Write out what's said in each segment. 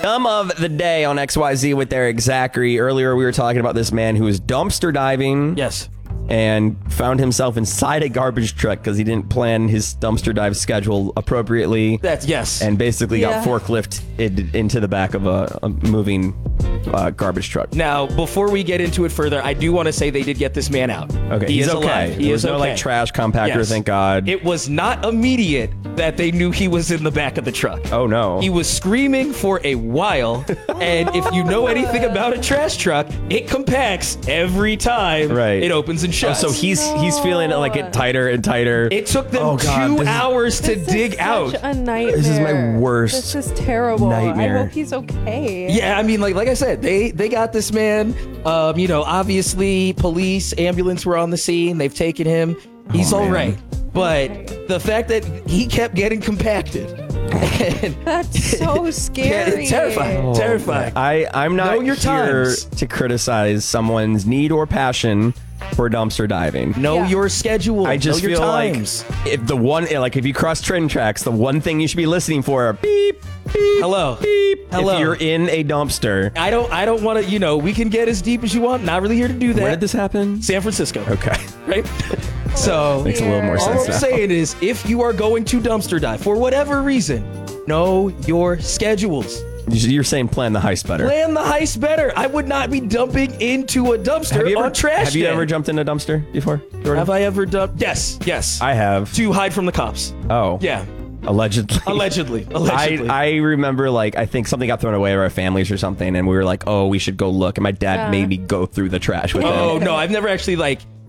Dumb of the day on XYZ with Eric Zachary. Earlier, we were talking about this man who was dumpster diving. Yes. And found himself inside a garbage truck because he didn't plan his dumpster dive schedule appropriately. Yes. And basically got forklifted into the back of a moving garbage truck. Now, before we get into it further, I do want to say they did get this man out. Okay, he's okay. He is no okay. like trash compactor, thank God. It was not immediate that they knew he was in the back of the truck. Oh no. He was screaming for a while, and if you know anything about a trash truck, it compacts every time it opens and shuts. Oh, so he's feeling it like it tighter and tighter. It took them 2 hours to dig out. Such a nightmare. This is my worst This is terrible. nightmare. I hope he's okay. Yeah, I mean, like I said, they got this man. Obviously, police, ambulance were on the scene. They've taken him. He's all right. But the fact that he kept getting compacted. That's so scary. Terrifying. Terrifying. I'm not Know your here times. to criticize someone's need or passion for dumpster diving. Know your schedule. I just know your feel times. like if you cross train tracks, the one thing you should be listening for are beep, beep, hello, beep. hello. If you're in a dumpster. I don't want to, we can get as deep as you want. Not really here to do that. Where did this happen? San Francisco. Okay. Right? So makes a little more sense all I'm now. saying is, if you are going to dumpster dive for whatever reason, know your schedules. You're saying plan the heist better. Plan the heist better. I would not be dumping into a dumpster on trash Have you day. ever jumped in a dumpster before, Jordan? Have I ever dumped? Yes. I have. To hide from the cops. Oh. Yeah. Allegedly. Allegedly. I remember, I think something got thrown away at our families or something, and we were like, oh, we should go look. And my dad made me go through the trash with him. Oh, no. I've never actually,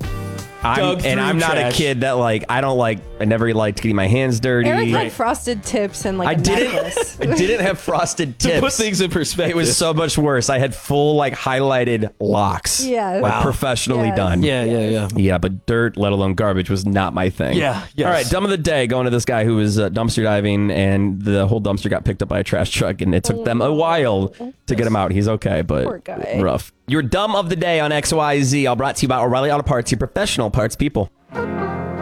I'm not a kid that I never liked getting my hands dirty. Eric had frosted tips and I a didn't. necklace. I didn't have frosted tips. To put things in perspective. It was so much worse. I had full highlighted locks. Yeah. Wow. Professionally done. Yeah. Yeah, but dirt, let alone garbage, was not my thing. Yeah. Yes. All right, dumb of the day, going to this guy who was dumpster diving, and the whole dumpster got picked up by a trash truck, and it took them a while to get him out. He's okay, but Poor guy. rough. Your dumb of the day on XYZ, all brought to you by O'Reilly Auto Parts, your professional parts people.